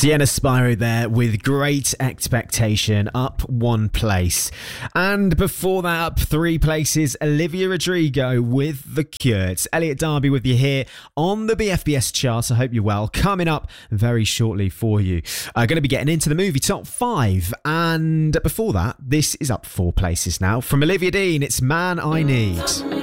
Sienna Spiro there with Great Expectation, up one place. And before that, up 3 places, Olivia Rodrigo with The Cure. It's Elliot Darby with you here on the BFBS chart. I hope you're well. Coming up very shortly for you. Going to be getting into the movie top 5. And before that, this is up 4 places now. From Olivia Dean, it's Man I Need.